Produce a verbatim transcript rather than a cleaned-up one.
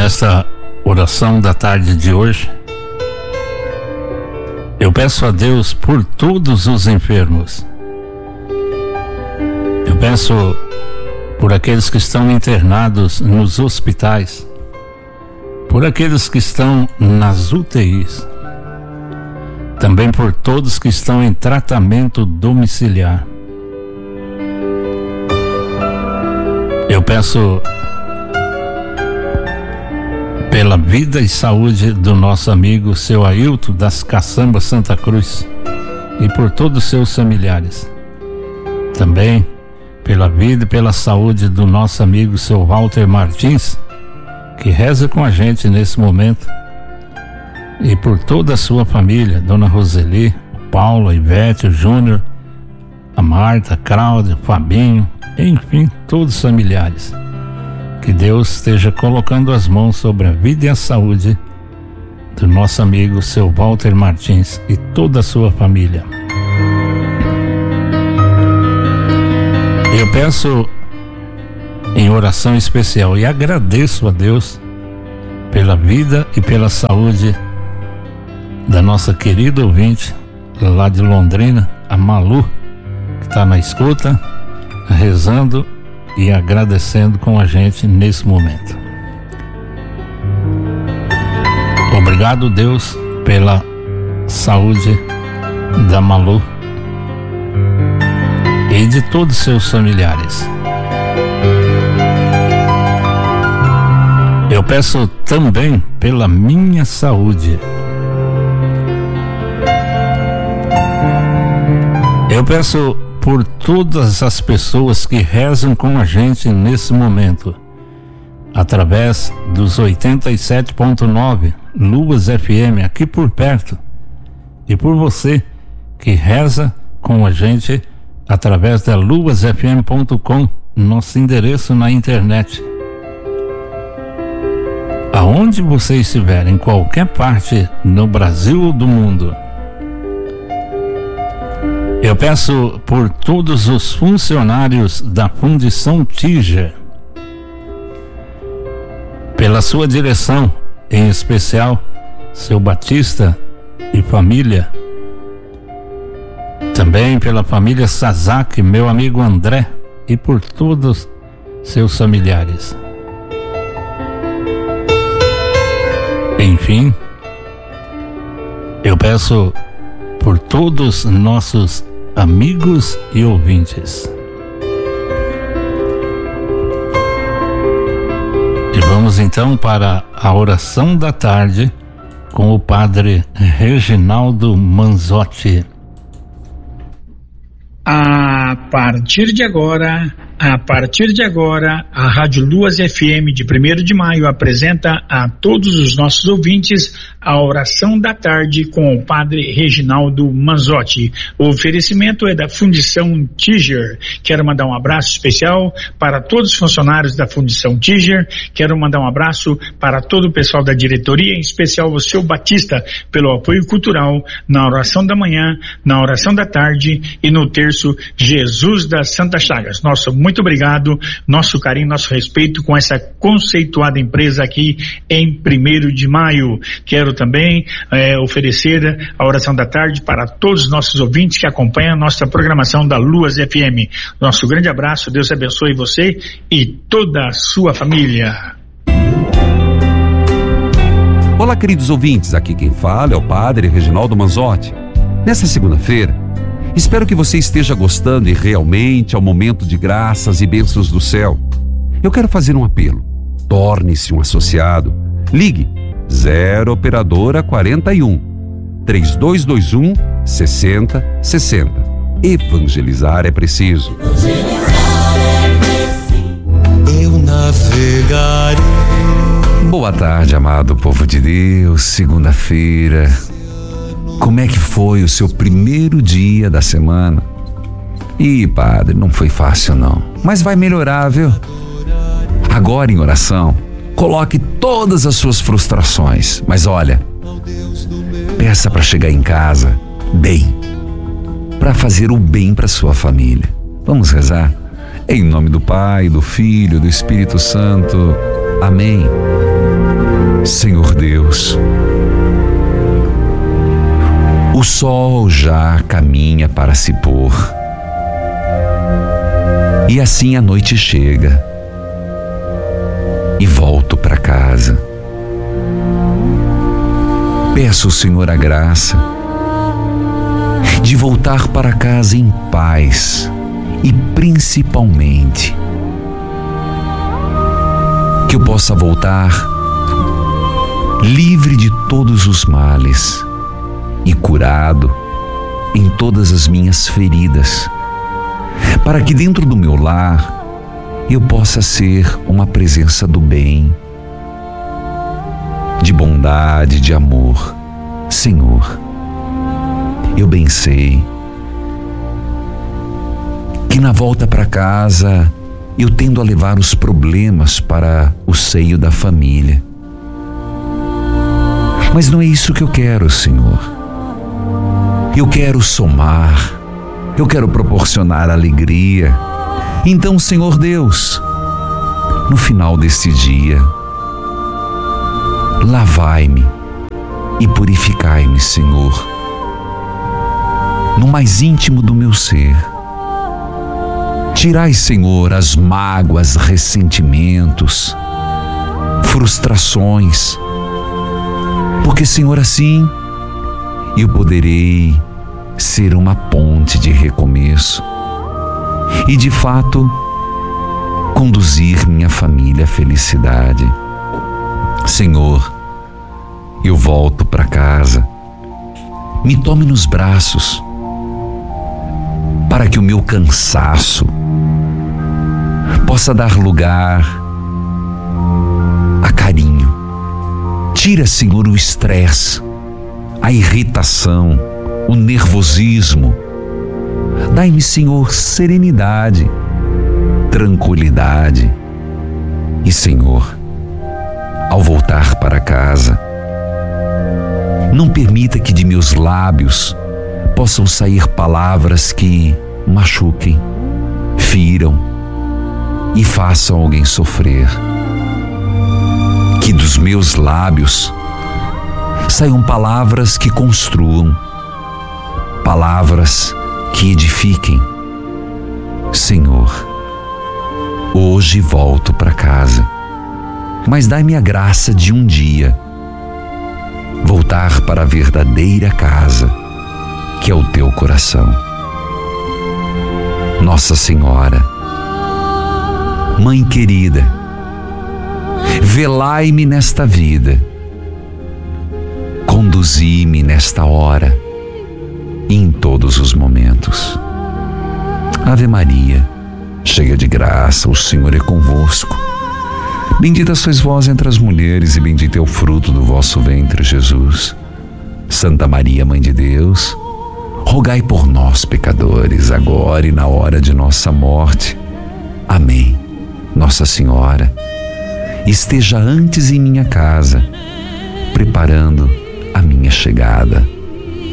Nesta oração da tarde de hoje, eu peço a Deus por todos os enfermos. Eu peço por aqueles que estão internados nos hospitais, por aqueles que estão nas U T Is, também por todos que estão em tratamento domiciliar. Eu peço pela vida e saúde do nosso amigo seu Ailton das Caçambas Santa Cruz e por todos os seus familiares. Também pela vida e pela saúde do nosso amigo seu Walter Martins, que reza com a gente nesse momento, e por toda a sua família, Dona Roseli, Paulo, a Ivete, o Júnior, a Marta, a Cláudia, o Fabinho, enfim, todos os familiares. Que Deus esteja colocando as mãos sobre a vida e a saúde do nosso amigo seu Walter Martins e toda a sua família. Eu peço em oração especial e agradeço a Deus pela vida e pela saúde da nossa querida ouvinte lá de Londrina, a Malu, que está na escuta, rezando e agradecendo com a gente nesse momento. Obrigado, Deus, pela saúde da Malu e de todos os seus familiares. Eu peço também pela minha saúde. Eu peço por todas as pessoas que rezam com a gente nesse momento, através dos oitenta e sete ponto nove Luas F M aqui por perto, e por você que reza com a gente através da luas f m ponto com, nosso endereço na internet. Aonde você estiver, em qualquer parte no Brasil ou do mundo, eu peço por todos os funcionários da Fundição Tiger, pela sua direção, em especial seu Batista e família, também pela família Sazak, meu amigo André, e por todos seus familiares. Enfim, eu peço por todos nossos amigos e ouvintes. E vamos então para a oração da tarde com o padre Reginaldo Manzotti. A partir de agora, a partir de agora, a Rádio Luas F M de primeiro de maio apresenta a todos os nossos ouvintes a oração da tarde com o padre Reginaldo Manzotti. O oferecimento é da Fundição Tiger. Quero mandar um abraço especial para todos os funcionários da Fundição Tiger. Quero mandar um abraço para todo o pessoal da diretoria, em especial o seu Batista, pelo apoio cultural na oração da manhã, na oração da tarde e no terço Jesus das Santas Chagas. Nosso muito obrigado, nosso carinho, nosso respeito com essa conceituada empresa aqui em primeiro de maio. Quero também eh, oferecer a oração da tarde para todos os nossos ouvintes que acompanham a nossa programação da Luas F M. Nosso grande abraço, Deus abençoe você e toda a sua família. Olá, queridos ouvintes, aqui quem fala é o padre Reginaldo Manzotti. Nesta segunda-feira, espero que você esteja gostando e realmente ao momento de graças e bênçãos do céu. Eu quero fazer um apelo. Torne-se um associado. Ligue zero operadora quarenta e um, três dois dois um, sessenta sessenta. Evangelizar é preciso. Eu navegarei. Boa tarde, amado povo de Deus. Segunda-feira. Como é que foi o seu primeiro dia da semana? Ih, padre, não foi fácil não, mas vai melhorar, viu? Agora em oração, coloque todas as suas frustrações, mas olha, peça para chegar em casa bem, para fazer o bem para sua família. Vamos rezar? Em nome do Pai, do Filho, do Espírito Santo. Amém. Senhor Deus, o sol já caminha para se pôr, e assim a noite chega e volto para casa. Peço ao Senhor a graça de voltar para casa em paz e principalmente que eu possa voltar livre de todos os males e curado em todas as minhas feridas, para que dentro do meu lar eu possa ser uma presença do bem, de bondade, de amor. Senhor, eu bem sei que na volta para casa eu tendo a levar os problemas para o seio da família. Mas não é isso que eu quero, Senhor. Eu quero somar, eu quero proporcionar alegria. Então, Senhor Deus, no final deste dia, lavai-me e purificai-me, Senhor, no mais íntimo do meu ser. Tirai, Senhor, as mágoas, ressentimentos, frustrações, porque, Senhor, assim eu poderei ser uma ponte de recomeço e, de fato, conduzir minha família à felicidade. Senhor, eu volto para casa. Me tome nos braços para que o meu cansaço possa dar lugar a carinho. Tira, Senhor, o estresse, a irritação, o nervosismo. Dai-me, Senhor, serenidade, tranquilidade. E, Senhor, ao voltar para casa, não permita que de meus lábios possam sair palavras que machuquem, firam e façam alguém sofrer. Que dos meus lábios saiam palavras que construam, palavras que edifiquem. Senhor, hoje volto para casa, mas dai-me a graça de um dia voltar para a verdadeira casa, que é o teu coração. Nossa Senhora, Mãe querida, velai-me nesta vida, conduzi-me nesta hora e em todos os momentos. Ave Maria, cheia de graça, o Senhor é convosco. Bendita sois vós entre as mulheres e bendito é o fruto do vosso ventre, Jesus. Santa Maria, Mãe de Deus, rogai por nós, pecadores, agora e na hora de nossa morte. Amém. Nossa Senhora, esteja antes em minha casa, preparando a minha chegada.